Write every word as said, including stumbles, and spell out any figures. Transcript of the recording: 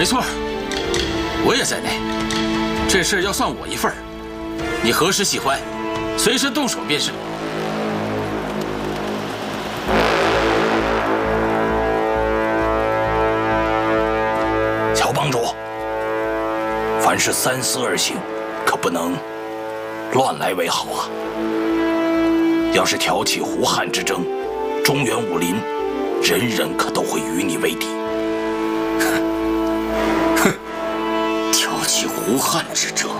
没错，我也在内。这事要算我一份儿。你何时喜欢，随时动手便是。 乔帮主，凡事三思而行，可不能乱来为好啊！要是挑起胡汉之争，中原武林人人可都会与你为敌。 哼，挑起胡汉之争，